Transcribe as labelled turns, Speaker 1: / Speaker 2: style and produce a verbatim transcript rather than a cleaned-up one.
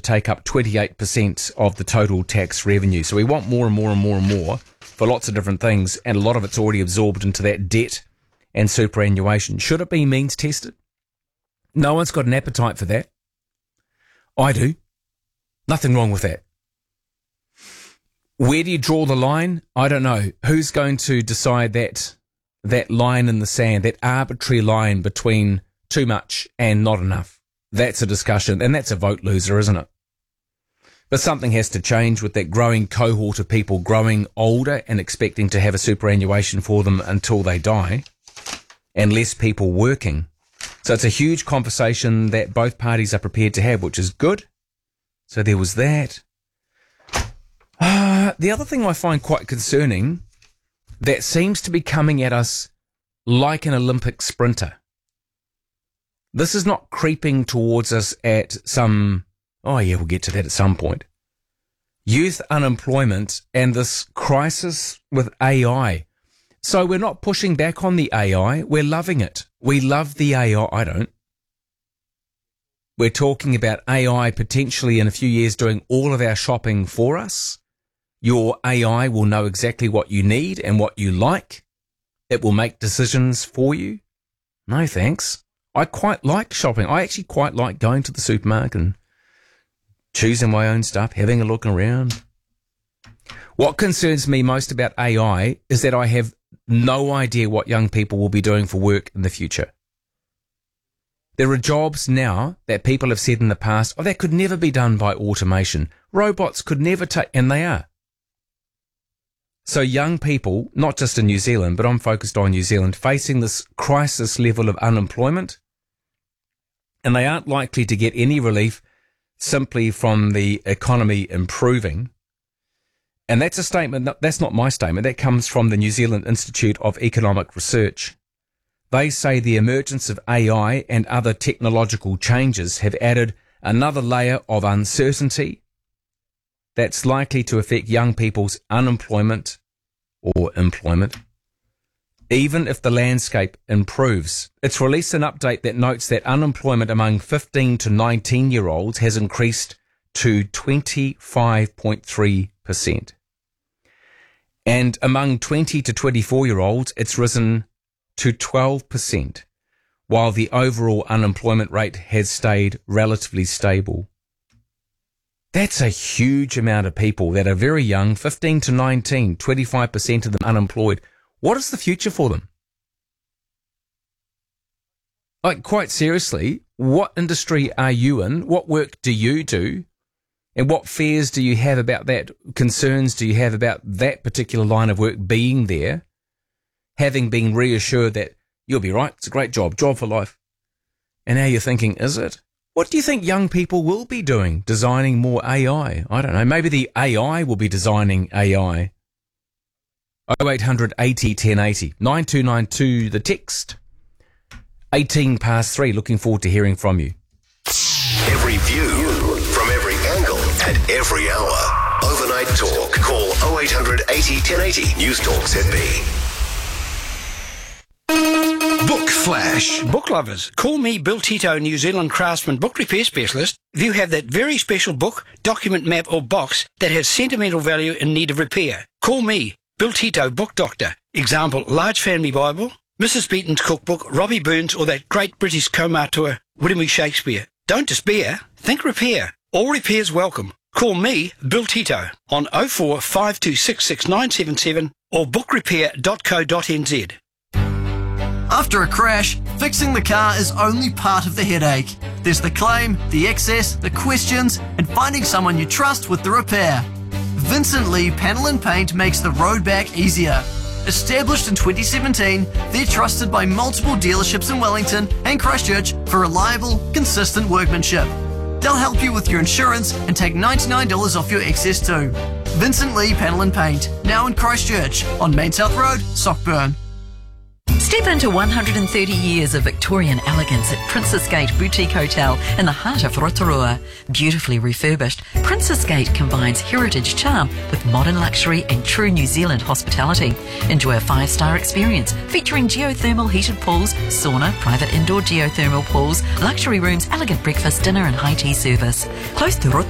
Speaker 1: take up twenty-eight percent of the total tax revenue. So we want more and more and more and more for lots of different things, and a lot of it's already absorbed into that debt and superannuation. Should it be means tested? No one's got an appetite for that. I do. Nothing wrong with that. Where do you draw the line? I don't know. Who's going to decide that that line in the sand, that arbitrary line between too much and not enough? That's a discussion, and that's a vote loser, isn't it? But something has to change with that growing cohort of people growing older and expecting to have a superannuation for them until they die, and less people working. So it's a huge conversation that both parties are prepared to have, which is good. So there was that. Uh, the other thing I find quite concerning, that seems to be coming at us like an Olympic sprinter. This is not creeping towards us at some, oh yeah, we'll get to that at some point. Youth unemployment and this crisis with A I. So we're not pushing back on the A I, we're loving it. We love the A I, I don't. We're talking about A I potentially in a few years doing all of our shopping for us. Your A I will know exactly what you need and what you like. It will make decisions for you. No thanks. I quite like shopping. I actually quite like going to the supermarket and choosing my own stuff, having a look around. What concerns me most about A I is that I have no idea what young people will be doing for work in the future. There are jobs now that people have said in the past, oh, that could never be done by automation. Robots could never take, and they are. So young people, not just in New Zealand, but I'm focused on New Zealand, facing this crisis level of unemployment, and they aren't likely to get any relief simply from the economy improving. And that's a statement, that's not my statement, that comes from the New Zealand Institute of Economic Research. They say the emergence of A I and other technological changes have added another layer of uncertainty that's likely to affect young people's unemployment or employment, even if the landscape improves. It's released an update that notes that unemployment among fifteen to nineteen year olds has increased to twenty-five point three percent. And among twenty to twenty-four year olds, it's risen to twelve percent, while the overall unemployment rate has stayed relatively stable. That's a huge amount of people that are very young, fifteen to nineteen, twenty-five percent of them unemployed. What is the future for them? Like, quite seriously, what industry are you in? What work do you do? And what fears do you have about that? Concerns do you have about that particular line of work being there? Having been reassured that you'll be right, it's a great job, job for life. And now you're thinking, is it? What do you think young people will be doing? Designing more A I? I don't know. Maybe the A I will be designing A I. oh eight hundred eighty ten eighty. nine two nine two the text. eighteen past three. Looking forward to hearing from you.
Speaker 2: Every view from every angle at every hour. Overnight Talk. Call oh eight hundred eighty ten eighty. News Talk Z B. Book Flash.
Speaker 3: Book lovers, call me Bill Tito, New Zealand craftsman book repair specialist. If you have that very special book, document, map or box that has sentimental value in need of repair, call me, Bill Tito, book doctor. Example, Large Family Bible, Missus Beaton's cookbook, Robbie Burns or that great British co-auteur, William Shakespeare. Don't despair, think repair. All repairs welcome. Call me, Bill Tito, on oh four five two six six nine seven seven or book repair dot co dot n z.
Speaker 4: After a crash, fixing the car is only part of the headache. There's the claim, the excess, the questions, and finding someone you trust with the repair. Vincent Lee Panel and Paint makes the road back easier. Established in twenty seventeen, they're trusted by multiple dealerships in Wellington and Christchurch for reliable, consistent workmanship. They'll help you with your insurance and take ninety-nine dollars off your excess too. Vincent Lee Panel and Paint, now in Christchurch on Main South Road, Sockburn.
Speaker 5: Step into one hundred thirty years of Victorian elegance at Princess Gate Boutique Hotel in the heart of Rotorua. Beautifully refurbished, Princess Gate combines heritage charm with modern luxury and true New Zealand hospitality. Enjoy a five-star experience featuring geothermal heated pools, sauna, private indoor geothermal pools, luxury rooms, elegant breakfast, dinner and high tea service. Close to Rotorua.